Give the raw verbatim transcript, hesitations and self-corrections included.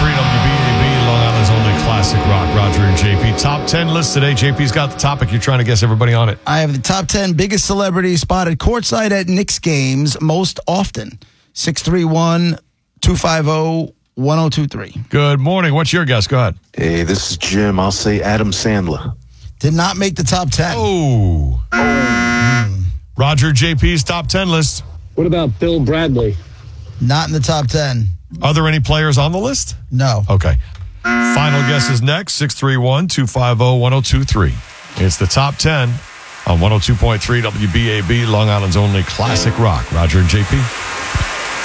three W B A B, Long Island's only classic rock. Roger and J P. Top ten list today. J P's got the topic. You're trying to guess everybody on it. I have the top ten biggest celebrities spotted courtside at Knicks games most often. six three one, two five zero, one zero two three. Good morning. What's your guess? Go ahead. Hey, this is Jim. I'll say Adam Sandler. Did not make the top ten. Oh. Mm. Roger J P's top ten list. What about Bill Bradley? Not in the top ten. Are there any players on the list? No. Okay. Final guess is next. six three one, two five zero, one zero two three. It's the top ten on one oh two point three W B A B, Long Island's only classic rock. Roger and J P.